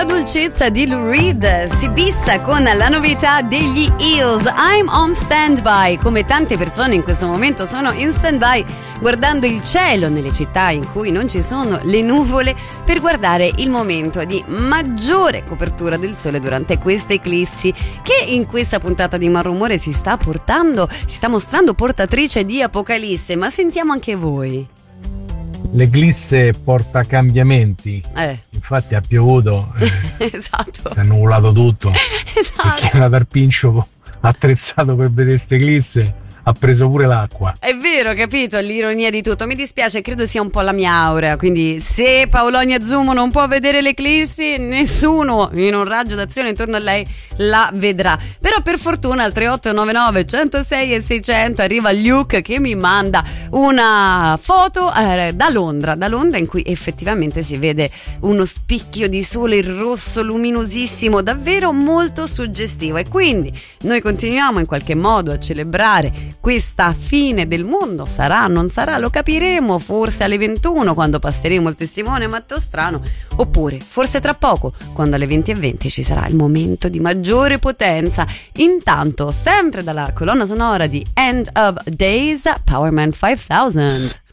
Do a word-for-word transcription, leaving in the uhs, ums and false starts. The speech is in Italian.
dolcezza di Lou Reed si bissa con la novità degli Eels, I'm on standby. Come tante persone in questo momento sono in standby guardando il cielo nelle città in cui non ci sono le nuvole per guardare il momento di maggiore copertura del sole durante questa eclissi che in questa puntata di Malrumore si sta portando, si sta mostrando portatrice di apocalisse. Ma sentiamo anche voi. L'eclisse porta cambiamenti, eh. infatti ha piovuto, eh, esatto. si è annuvolato tutto, esatto. perché era dal pincio attrezzato per vedere queste eclisse ha preso pure l'acqua. È vero, capito l'ironia di tutto. Mi dispiace, credo sia un po' la mia aurea, quindi se Paolonia Zumo non può vedere l'eclissi, nessuno in un raggio d'azione intorno a lei la vedrà. Però per fortuna al tre otto nove nove uno zero sei e seicento arriva Luke che mi manda una foto eh, da Londra, da Londra in cui effettivamente si vede uno spicchio di sole, il rosso luminosissimo, davvero molto suggestivo. E quindi noi continuiamo in qualche modo a celebrare questa fine del mondo. Sarà, non sarà, lo capiremo forse alle ventuno quando passeremo il testimone Mattostrano, oppure forse tra poco quando alle venti e venti ci sarà il momento di maggiore potenza. Intanto sempre dalla colonna sonora di End of Days, Power Man cinquemila.